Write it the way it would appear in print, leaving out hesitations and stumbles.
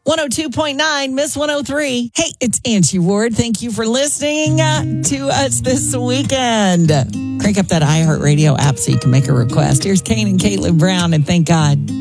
102.9, Miss 103. Hey, it's Angie Ward. Thank you for listening to us this weekend. Crank up that iHeartRadio app so you can make a request. Here's Kane and Caitlin Brown, and thank God.